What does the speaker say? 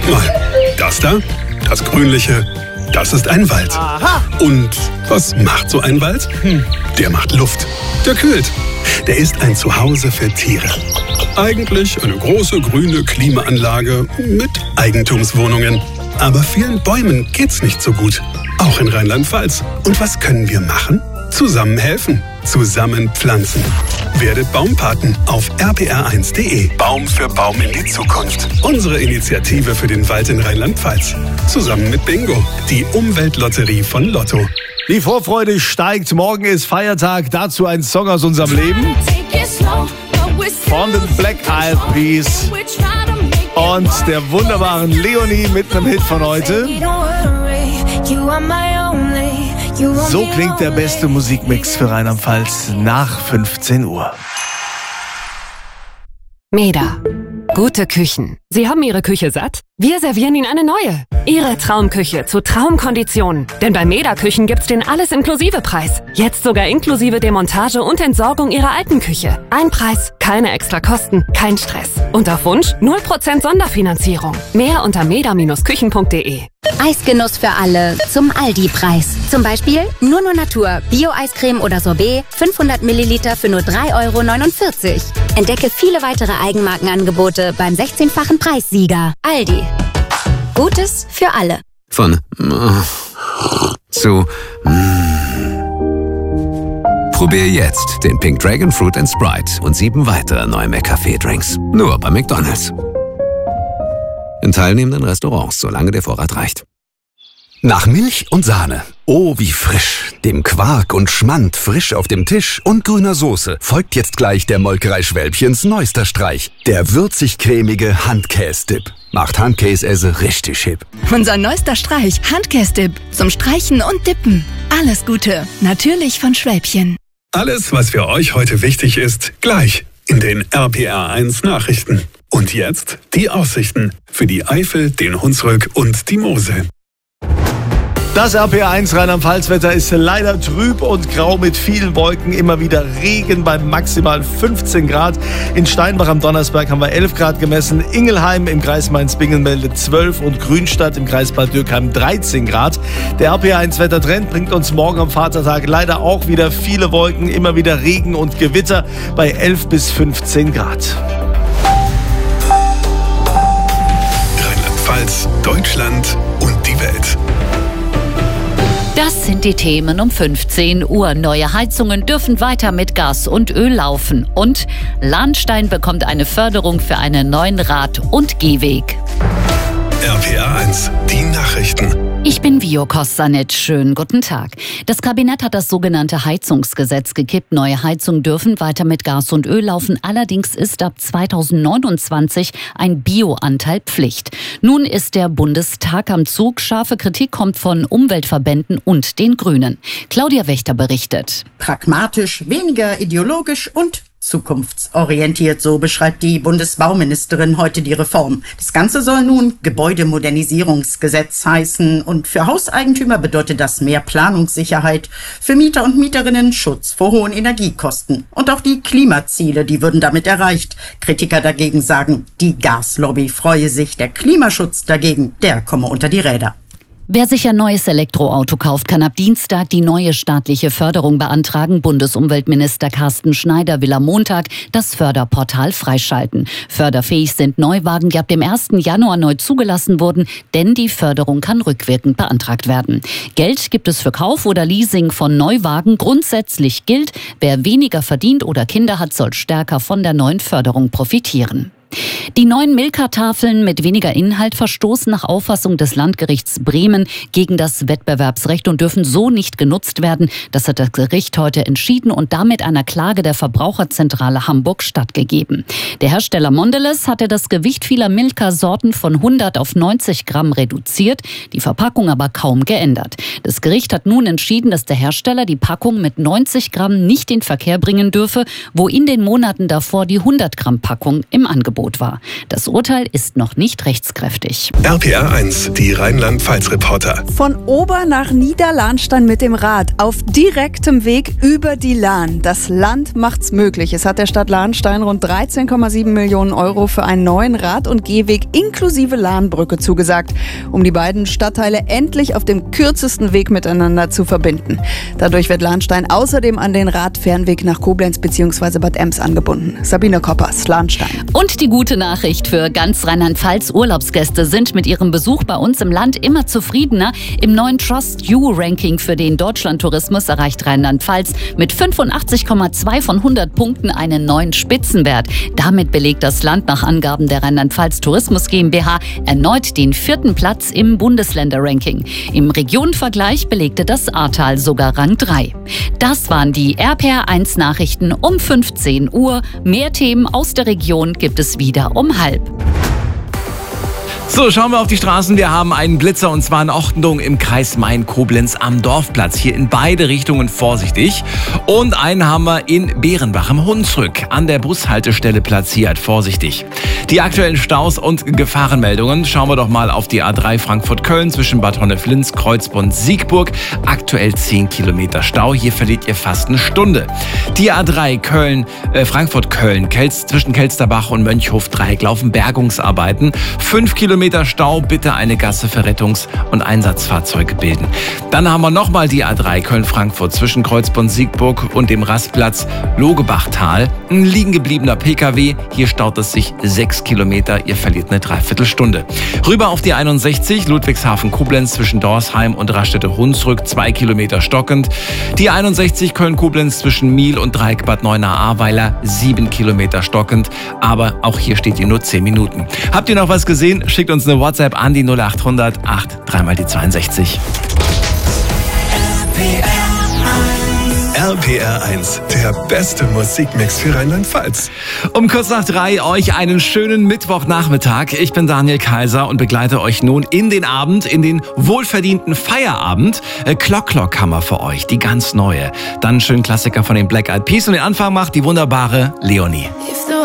mal. Das da, das Grünliche, das ist ein Wald. Aha. Und was macht so ein Wald? Der macht Luft. Der kühlt. Der ist ein Zuhause für Tiere. Eigentlich eine große grüne Klimaanlage mit Eigentumswohnungen. Aber vielen Bäumen geht's nicht so gut. Auch in Rheinland-Pfalz. Und was können wir machen? Zusammen helfen. Zusammen pflanzen. Werdet Baumpaten auf rpr1.de. Baum für Baum in die Zukunft. Unsere Initiative für den Wald in Rheinland-Pfalz. Zusammen mit Bingo, die Umweltlotterie von Lotto. Die Vorfreude steigt. Morgen ist Feiertag. Dazu ein Song aus unserem Leben. Von den Black Eyed Peas. Und der wunderbaren Leonie mit einem Hit von heute. So klingt der beste Musikmix für Rheinland-Pfalz nach 15 Uhr. Meda. Gute Küchen. Sie haben Ihre Küche satt? Wir servieren Ihnen eine neue. Ihre Traumküche zu Traumkonditionen. Denn bei Meda Küchen gibt's den Alles-Inklusive-Preis. Jetzt sogar inklusive Demontage und Entsorgung Ihrer alten Küche. Ein Preis, keine extra Kosten, kein Stress. Und auf Wunsch 0% Sonderfinanzierung. Mehr unter meda-küchen.de. Eisgenuss für alle zum Aldi-Preis. Zum Beispiel nur Natur, Bio-Eiscreme oder Sorbet, 500 Milliliter für nur 3,49 €. Entdecke viele weitere Eigenmarkenangebote beim 16-fachen Preissieger. Aldi. Gutes für alle. Von zu Probier jetzt den Pink Dragon Fruit & Sprite und 7 weitere neue McCafé-Drinks. Nur bei McDonald's. In teilnehmenden Restaurants, solange der Vorrat reicht. Nach Milch und Sahne. Oh, wie frisch. Dem Quark und Schmand frisch auf dem Tisch und grüner Soße folgt jetzt gleich der Molkerei Schwälbchens neuester Streich. Der würzig-cremige Handkäse-Dip. Macht Handkäse richtig hip. Unser neuester Streich, Handkäse-Dip. Zum Streichen und Dippen. Alles Gute. Natürlich von Schwälbchen. Alles, was für euch heute wichtig ist, gleich in den RPR1 Nachrichten. Und jetzt die Aussichten für die Eifel, den Hunsrück und die Mosel. Das RPR1 Rheinland-Pfalz-Wetter ist leider trüb und grau mit vielen Wolken. Immer wieder Regen bei maximal 15 Grad. In Steinbach am Donnersberg haben wir 11 Grad gemessen. Ingelheim im Kreis Mainz-Bingen meldet 12 und Grünstadt im Kreis Bad Dürkheim 13 Grad. Der RPR1-Wettertrend bringt uns morgen am Vatertag leider auch wieder viele Wolken. Immer wieder Regen und Gewitter bei 11 bis 15 Grad. Rheinland-Pfalz, Deutschland und die Welt. Das sind die Themen um 15 Uhr. Neue Heizungen dürfen weiter mit Gas und Öl laufen. Und Lahnstein bekommt eine Förderung für einen neuen Rad- und Gehweg. RPR1, die Nachrichten. Ich bin Vio Kostanic. Schönen guten Tag. Das Kabinett hat das sogenannte Heizungsgesetz gekippt. Neue Heizungen dürfen weiter mit Gas und Öl laufen. Allerdings ist ab 2029 ein Bioanteil Pflicht. Nun ist der Bundestag am Zug. Scharfe Kritik kommt von Umweltverbänden und den Grünen. Claudia Wächter berichtet. Pragmatisch, weniger ideologisch und zukunftsorientiert, so beschreibt die Bundesbauministerin heute die Reform. Das Ganze soll nun Gebäudemodernisierungsgesetz heißen und für Hauseigentümer bedeutet das mehr Planungssicherheit, für Mieter und Mieterinnen Schutz vor hohen Energiekosten. Und auch die Klimaziele, die würden damit erreicht. Kritiker dagegen sagen, die Gaslobby freue sich, der Klimaschutz dagegen, der komme unter die Räder. Wer sich ein neues Elektroauto kauft, kann ab Dienstag die neue staatliche Förderung beantragen. Bundesumweltminister Carsten Schneider will am Montag das Förderportal freischalten. Förderfähig sind Neuwagen, die ab dem 1. Januar neu zugelassen wurden, denn die Förderung kann rückwirkend beantragt werden. Geld gibt es für Kauf oder Leasing von Neuwagen. Grundsätzlich gilt, wer weniger verdient oder Kinder hat, soll stärker von der neuen Förderung profitieren. Die neuen Milka-Tafeln mit weniger Inhalt verstoßen nach Auffassung des Landgerichts Bremen gegen das Wettbewerbsrecht und dürfen so nicht genutzt werden. Das hat das Gericht heute entschieden und damit einer Klage der Verbraucherzentrale Hamburg stattgegeben. Der Hersteller Mondelez hatte das Gewicht vieler Milka-Sorten von 100 auf 90 Gramm reduziert, die Verpackung aber kaum geändert. Das Gericht hat nun entschieden, dass der Hersteller die Packung mit 90 Gramm nicht in Verkehr bringen dürfe, wo in den Monaten davor die 100 Gramm Packung im Angebot Verbot war. Das Urteil ist noch nicht rechtskräftig. RPR 1, die Rheinland-Pfalz-Reporter. Von Ober nach Niederlahnstein mit dem Rad auf direktem Weg über die Lahn. Das Land macht's möglich. Es hat der Stadt Lahnstein rund 13,7 Millionen Euro für einen neuen Rad- und Gehweg inklusive Lahnbrücke zugesagt, um die beiden Stadtteile endlich auf dem kürzesten Weg miteinander zu verbinden. Dadurch wird Lahnstein außerdem an den Radfernweg nach Koblenz bzw. Bad Ems angebunden. Sabine Koppers, Lahnstein. Und die gute Nachricht für ganz Rheinland-Pfalz: Urlaubsgäste sind mit ihrem Besuch bei uns im Land immer zufriedener. Im neuen Trust You Ranking für den Deutschlandtourismus erreicht Rheinland-Pfalz mit 85,2 von 100 Punkten einen neuen Spitzenwert. Damit belegt das Land nach Angaben der Rheinland-Pfalz Tourismus GmbH erneut den 4. Platz im Bundesländer-Ranking. Im Regionenvergleich belegte das Ahrtal sogar Rang 3. Das waren die RPR 1 Nachrichten um 15 Uhr. Mehr Themen aus der Region gibt es wieder um 12:30. So, schauen wir auf die Straßen. Wir haben einen Blitzer und zwar in Ortendung im Kreis Main-Koblenz am Dorfplatz. Hier in beide Richtungen vorsichtig. Und einen haben wir in Bärenbach im Hunsrück an der Bushaltestelle platziert. Vorsichtig. Die aktuellen Staus und Gefahrenmeldungen. Schauen wir doch mal auf die A3 Frankfurt-Köln zwischen Bad Honnef-Linz, Kreuzbronn-Siegburg. Aktuell 10 Kilometer Stau. Hier verliert ihr fast eine Stunde. Die A3 Frankfurt-Köln zwischen Kelsterbach und Mönchhof-Dreieck laufen Bergungsarbeiten. 5 Kilometer Stau, bitte eine Gasse für Rettungs- und Einsatzfahrzeuge bilden. Dann haben wir nochmal die A3 Köln-Frankfurt zwischen Kreuzbronn-Siegburg und dem Rastplatz Logebachtal. Ein liegen gebliebener Pkw, hier staut es sich 6 Kilometer, ihr verliert eine Dreiviertelstunde. Rüber auf die 61 Ludwigshafen-Koblenz zwischen Dorsheim und Raststätte-Hunsrück, 2 Kilometer stockend. Die 61 Köln-Koblenz zwischen Miel und Dreieck Bad Neuenahr-Ahrweiler, 7 Kilometer stockend, aber auch hier steht ihr nur 10 Minuten. Habt ihr noch was gesehen? Schickt uns eine WhatsApp an die 0800 8 3 die 62. RPR 1, der beste Musikmix für Rheinland-Pfalz. Um kurz nach 3 euch einen schönen Mittwochnachmittag. Ich bin Daniel Kaiser und begleite euch nun in den Abend, in den wohlverdienten Feierabend. Clock Clock haben wir für euch, die ganz neue. Dann einen schönen Klassiker von den Black Eyed Peas und den Anfang macht die wunderbare Leonie.